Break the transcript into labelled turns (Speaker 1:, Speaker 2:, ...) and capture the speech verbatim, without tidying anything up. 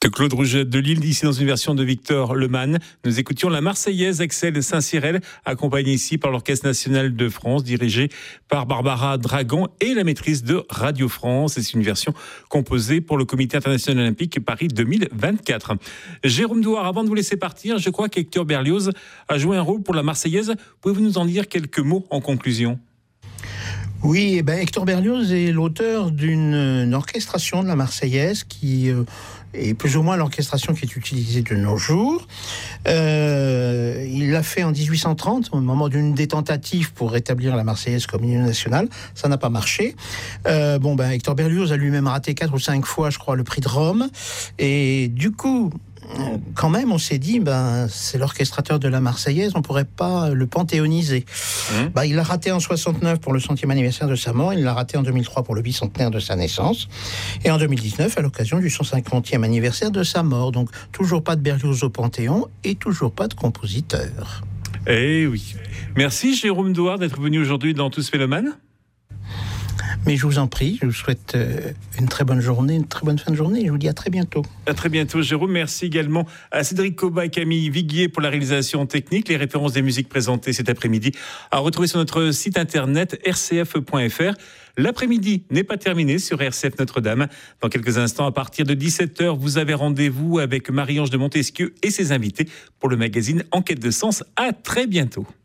Speaker 1: De Claude Rouget de Lille, ici dans une version de Victor Lemann. Nous écoutions la Marseillaise Axel Saint-Cyrel, accompagnée ici par l'Orchestre National de France, dirigé par Barbara Dragan et la maîtrise de Radio France. C'est une version composée pour le Comité international olympique Paris deux mille vingt-quatre. Jérôme Douard, avant de vous laisser partir, je crois qu'Hector Berlioz a joué un rôle pour la Marseillaise. Pouvez-vous nous en dire quelques mots en conclusion ?
Speaker 2: Oui, eh ben, Hector Berlioz est l'auteur d'une une orchestration de la Marseillaise qui euh, est plus ou moins l'orchestration qui est utilisée de nos jours. Euh, il l'a fait en dix-huit cent trente, au moment d'une des tentatives pour rétablir la Marseillaise comme hymne national. Ça n'a pas marché. Euh, bon, ben, Hector Berlioz a lui-même raté quatre ou cinq fois, je crois, le prix de Rome. Et du coup, quand même, on s'est dit, ben, c'est l'orchestrateur de la Marseillaise, on ne pourrait pas le panthéoniser. Mmh. Ben, il l'a raté en soixante-neuf pour le centième anniversaire de sa mort, il l'a raté en deux mille trois pour le bicentenaire de sa naissance, et en deux mille dix-neuf à l'occasion du cent cinquantième anniversaire de sa mort. Donc, toujours pas de Berlioz au Panthéon et toujours pas de compositeur.
Speaker 1: Eh oui. Merci Jérôme Douard d'être venu aujourd'hui dans Tous Mélomanes.
Speaker 2: Mais je vous en prie, je vous souhaite une très bonne journée, une très bonne fin de journée. Je vous dis à très bientôt.
Speaker 1: À très bientôt, Jérôme. Merci également à Cédric Coba et Camille Viguier pour la réalisation technique. Les références des musiques présentées cet après-midi à retrouver sur notre site internet r c f point f r. L'après-midi n'est pas terminé sur R C F Notre-Dame. Dans quelques instants, à partir de dix-sept heures, vous avez rendez-vous avec Marie-Ange de Montesquieu et ses invités pour le magazine Enquête de Sens. À très bientôt.